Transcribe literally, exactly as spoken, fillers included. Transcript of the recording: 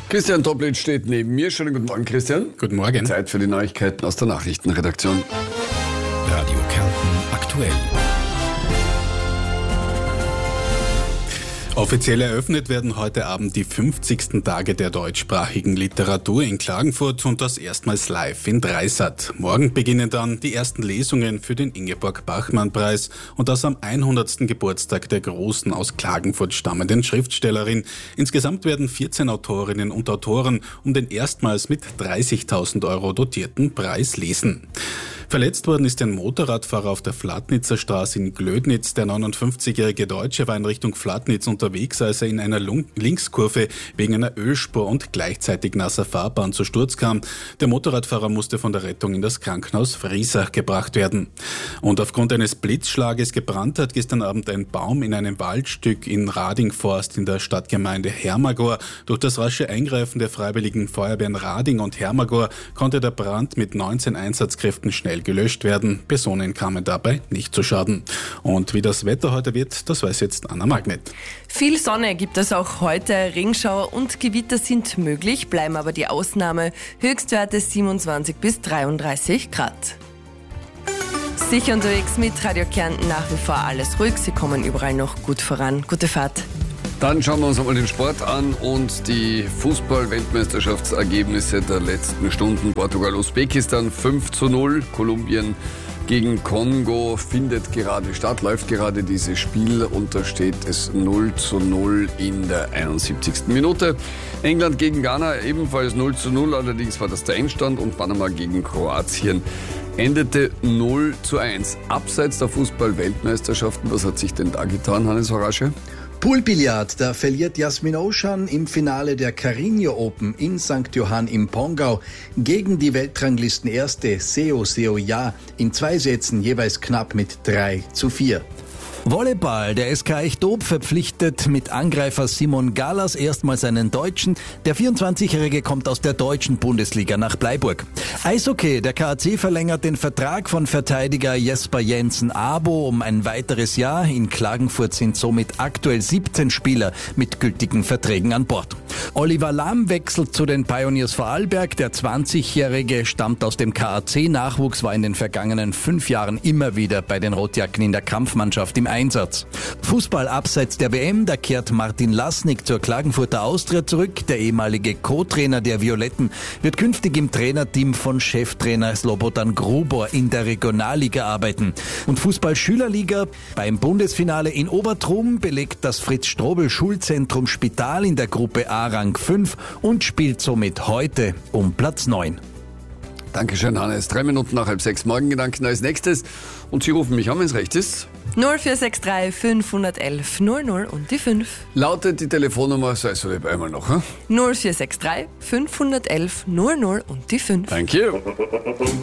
Christian Toplitz steht neben mir. Schönen guten Morgen, Christian. Guten Morgen. Zeit für die Neuigkeiten aus der Nachrichtenredaktion. Radio Kärnten aktuell. Offiziell eröffnet werden heute Abend die fünfzigsten Tage der deutschsprachigen Literatur in Klagenfurt und das erstmals live in Dreisat. Morgen beginnen dann die ersten Lesungen für den Ingeborg-Bachmann-Preis und das am hundertsten Geburtstag der großen aus Klagenfurt stammenden Schriftstellerin. Insgesamt werden vierzehn Autorinnen und Autoren um den erstmals mit dreißigtausend Euro dotierten Preis lesen. Verletzt worden ist ein Motorradfahrer auf der Flatnitzer Straße in Glödnitz. Der neunundfünfzigjährige Deutsche war in Richtung Flatnitz unterwegs, als er in einer Linkskurve wegen einer Ölspur und gleichzeitig nasser Fahrbahn zu Sturz kam. Der Motorradfahrer musste von der Rettung in das Krankenhaus Friesach gebracht werden. Und aufgrund eines Blitzschlages gebrannt hat gestern Abend ein Baum in einem Waldstück in Radingforst in der Stadtgemeinde Hermagor. Durch das rasche Eingreifen der Freiwilligen Feuerwehren Rading und Hermagor konnte der Brand mit neunzehn Einsatzkräften schnell gelöscht werden. Personen kamen dabei nicht zu Schaden. Und wie das Wetter heute wird, das weiß jetzt Anna Magnet. Viel Sonne gibt es auch heute. Regenschauer und Gewitter sind möglich, bleiben aber die Ausnahme. Höchstwerte siebenundzwanzig bis dreiunddreißig Grad. Sicher unterwegs mit Radio Kärnten, nach wie vor alles ruhig. Sie kommen überall noch gut voran. Gute Fahrt. Dann schauen wir uns einmal den Sport an und die Fußball-Weltmeisterschaftsergebnisse der letzten Stunden. Portugal-Usbekistan fünf zu null, Kolumbien gegen Kongo findet gerade statt, läuft gerade dieses Spiel und da steht es null zu null in der einundsiebzigsten Minute. England gegen Ghana ebenfalls null zu null, allerdings war das der Endstand, und Panama gegen Kroatien endete null zu eins. Abseits der Fußball-Weltmeisterschaften, was hat sich denn da getan, Hannes Horasche? Poolbillard, da verliert Jasmin Oschan im Finale der Carreño Open in Sankt Johann im Pongau gegen die Weltranglistenerste Seo Seo-Ja in zwei Sätzen jeweils knapp mit drei zu vier. Volleyball. Der S K Echtob verpflichtet mit Angreifer Simon Galas erstmals einen Deutschen. Der vierundzwanzigjährige kommt aus der deutschen Bundesliga nach Bleiburg. Eishockey. Der K A C verlängert den Vertrag von Verteidiger Jesper Jensen-Abo um ein weiteres Jahr. In Klagenfurt sind somit aktuell siebzehn Spieler mit gültigen Verträgen an Bord. Oliver Lahm wechselt zu den Pioneers Vorarlberg. Der zwanzigjährige stammt aus dem K A C-Nachwuchs, war in den vergangenen fünf Jahren immer wieder bei den Rotjacken in der Kampfmannschaft im Einsatz. Fußball abseits der W M, da kehrt Martin Lasnik zur Klagenfurter Austria zurück. Der ehemalige Co-Trainer der Violetten wird künftig im Trainerteam von Cheftrainer Slobodan Grubor in der Regionalliga arbeiten. Und Fußball-Schülerliga. Beim Bundesfinale in Obertrum belegt das Fritz-Strobel-Schulzentrum Spital in der Gruppe A Rang fünf und spielt somit heute um Platz neun. Dankeschön, Hannes. Drei Minuten nach halb sechs. Morgengedanken als nächstes. Und Sie rufen mich an, wenn es recht ist. null vier sechs drei fünf eins eins null null und die fünf. Lautet die Telefonnummer, sei so lieb, einmal noch. Hm? null vier sechs drei fünf eins eins null null und die fünf. Thank you.